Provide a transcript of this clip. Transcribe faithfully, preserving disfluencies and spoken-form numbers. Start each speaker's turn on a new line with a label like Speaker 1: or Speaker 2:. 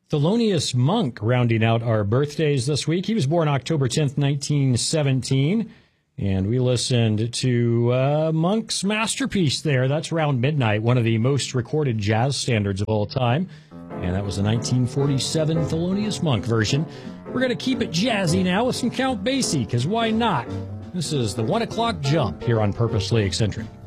Speaker 1: Thelonious Monk rounding out our birthdays this week. He was born October tenth, nineteen seventeen. And we listened to uh, Monk's masterpiece there. That's Round Midnight, one of the most recorded jazz standards of all time. And that was the nineteen forty-seven Thelonious Monk version. We're going to keep it jazzy now with some Count Basie, because why not? This is the one o'clock jump here on Purposely Eccentric.